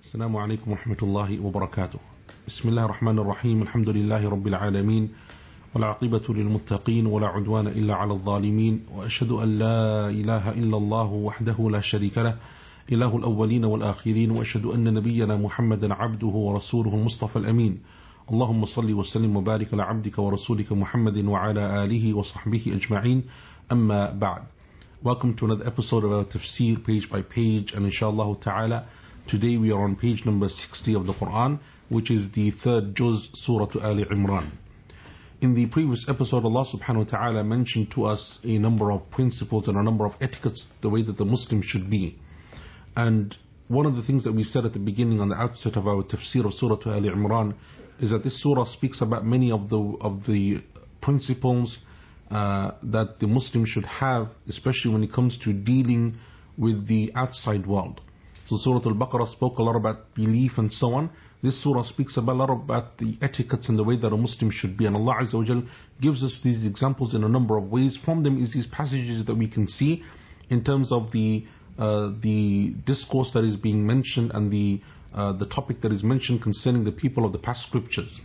السلام عليكم ورحمة الله وبركاته. بسم الله الرحمن الرحيم. الحمد لله رب العالمين، والعاقبة للمتقين، ولا عدوان إلا على الظالمين، وأشهد أن لا إله إلا الله وحده لا شريك له، إله الأولين والآخرين، وأشهد أن نبينا محمدا عبده ورسوله المصطفى الأمين. اللهم صل وسلم وبارك على عبدك ورسولك محمد وعلى آله وصحبه أجمعين. أما بعد. Welcome to another episode of our tafsir, page by page, and inshallah ta'ala, today we are on page number 60 of the Quran, which is the third juz, Surah Ali Imran. In the previous episode, Allah subhanahu wa ta'ala mentioned to us a number of principles and a number of etiquettes, the way that the Muslim should be. And one of the things that we said at the beginning, on the outset of our tafsir of Surah Ali Imran, is that this surah speaks about many of the principles that the Muslim should have, especially when it comes to dealing with the outside world. So Surah Al-Baqarah spoke a lot about belief and so on. This surah speaks a lot about the etiquettes and the way that a Muslim should be. And Allah Azza wa Jal gives us these examples in a number of ways. From them is these passages that we can see in terms of the discourse that is being mentioned and the topic that is mentioned concerning the people of the past scriptures.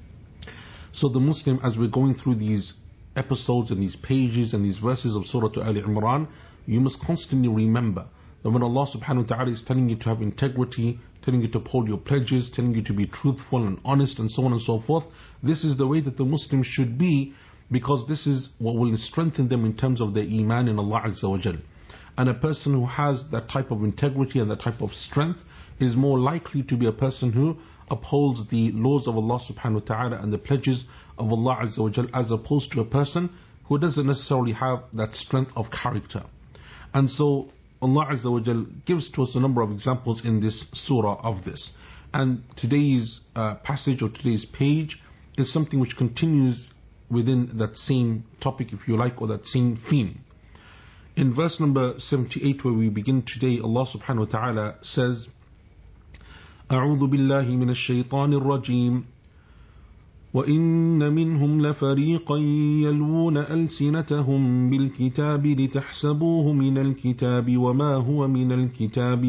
So the Muslim, as we're going through these episodes and these pages and these verses of Surah Ali Imran, you must constantly remember that when Allah subhanahu wa ta'ala is telling you to have integrity, telling you to uphold your pledges, telling you to be truthful and honest and so on and so forth, this is the way that the Muslim should be, because this is what will strengthen them in terms of their iman in Allah Azza wa Jal. And a person who has that type of integrity and that type of strength is more likely to be a person who upholds the laws of Allah subhanahu wa ta'ala and the pledges of Allah Azza wa Jal, as opposed to a person who doesn't necessarily have that strength of character. And so Allah Azza wa Jal gives to us a number of examples in this surah of this. And today's passage or today's page is something which continues within that same topic, if you like, or that same theme. In verse number 78, where we begin today, Allah subhanahu wa ta'ala says, أعوذ بالله من الشيطان الرجيم وإن منهم لفريقا يلوون ألسنتهم بالكتاب لتحسبوه من الكتاب وما هو من الكتاب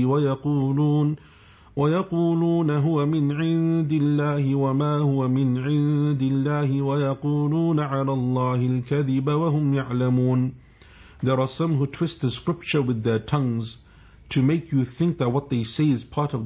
ويقولون هو من عند الله وما هو من عند الله ويقولون على الله الكذب وهم يعلمون. There are some who twist the scripture with their tongues to make you think that what they say is part of